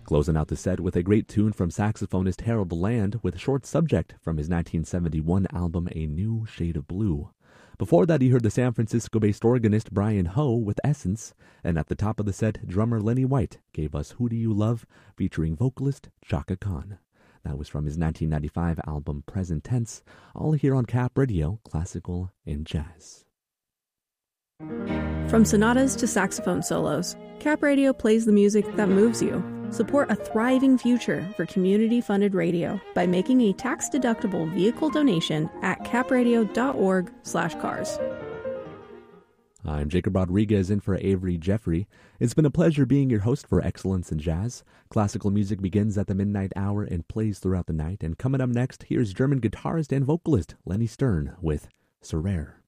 Closing out the set with a great tune from saxophonist Harold Land with Short Subject from his 1971 album A New Shade of Blue. Before that, you heard the San Francisco-based organist Brian Ho with Essence, and at the top of the set, drummer Lenny White gave us Who Do You Love, featuring vocalist Chaka Khan. That was from his 1995 album Present Tense, all here on Cap Radio, Classical and Jazz. From sonatas to saxophone solos, Cap Radio plays the music that moves you. Support a thriving future for community-funded radio by making a tax-deductible vehicle donation at capradio.org/cars. I'm Jacob Rodriguez in for Avery Jeffrey. It's been a pleasure being your host for Excellence in Jazz. Classical music begins at the midnight hour and plays throughout the night. And coming up next, here's German guitarist and vocalist Lenny Stern with Serere.